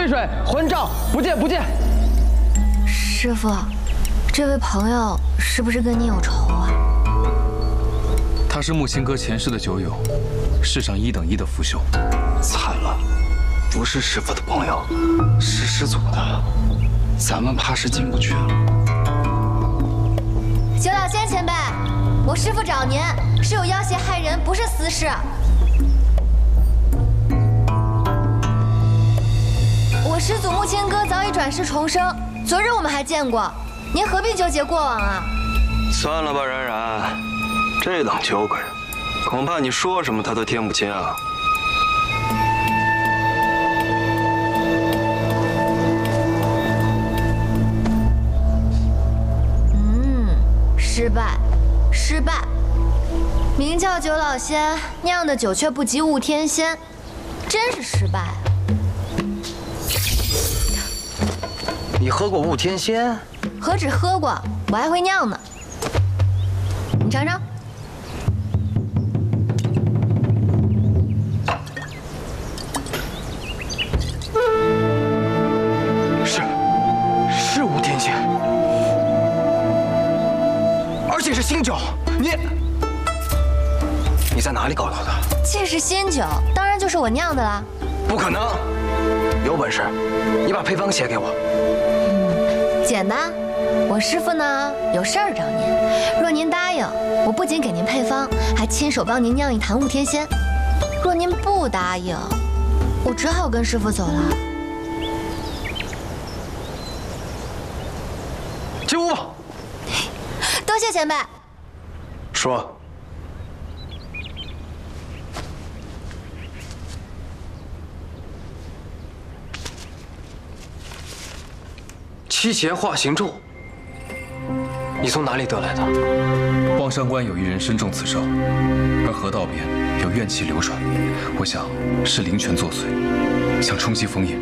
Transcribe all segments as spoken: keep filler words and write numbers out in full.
水，混账！不见不见！ 师傅，这位朋友是不是跟你有仇啊？ 他是木星哥前世的酒友，世上一等一的腐朽。 惨了，不是师傅的朋友，是师祖的，咱们怕是进不去了。 九老仙前辈，我师父找您是有要挟害人，不是私事。我师祖木青哥早已转世重生，昨日我们还见过，您何必纠结过往啊？ 算了吧，冉冉，这等酒鬼，恐怕你说什么他都听不清啊。 嗯，失败，失败。名叫九老仙，酿的酒却不及雾天仙，真是失败啊！ 你喝过雾天仙？ 何止喝过，我还会酿呢。你尝尝。 是，是雾天仙，而且是新酒。你，你在哪里搞到的？ 既是新酒，当然就是我酿的啦。 不可能！有本事，你把配方写给我。 简单，我师父呢有事儿找您，若您答应，我不仅给您配方，还亲手帮您酿一坛雾天仙。若您不答应，我只好跟师父走了。 进屋吧。 多谢前辈。 说。七邪化形咒，你从哪里得来的？ 望山关有一人身中此咒，而河道边有怨气流转，我想是灵泉作祟，想冲击封印。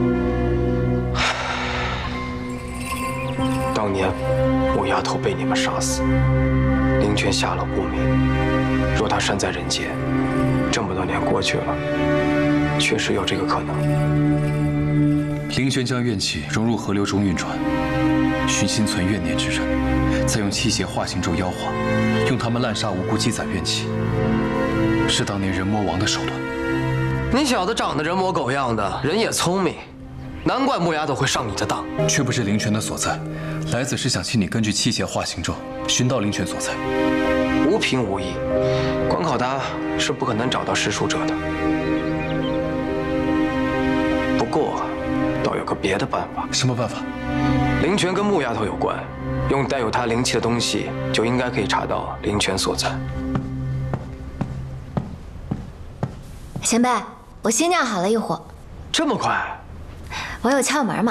当年木丫头被你们杀死，灵泉下落不明。若他身在人间，这么多年过去了，确实有这个可能。 灵泉将怨气融入河流中运转，寻心存怨念之人，再用七邪化形咒妖化，用他们滥杀无辜，积攒怨气，是当年人魔王的手段。 你小子长得人模狗样的，人也聪明，难怪木丫头会上你的当。 却不知灵泉的所在，来子是想请你根据七邪化形咒寻到灵泉所在。 无凭无依，光靠他是不可能找到施术者的。不过，倒有个别的办法。 什么办法？ 灵泉跟木丫头有关，用带有她灵气的东西，就应该可以查到灵泉所在。 前辈，我新酿好了一壶。 这么快？ 我有窍门嘛。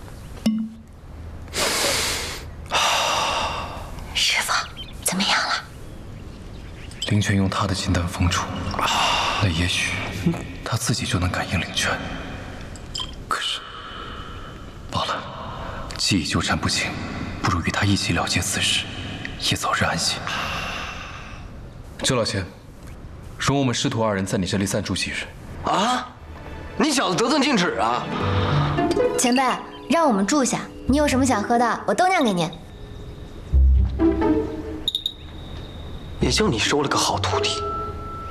师傅，怎么样了？ 灵泉用他的金丹封住，那也许他自己就能感应灵泉。可是，罢了，既已纠缠不清，不如与他一起了结此事，也早日安息。周老仙，容我们师徒二人在你这里暂住几日。 啊！你小子得寸进尺啊！ 前辈，让我们住下，你有什么想喝的，我都酿给您。 也就你收了个好徒弟。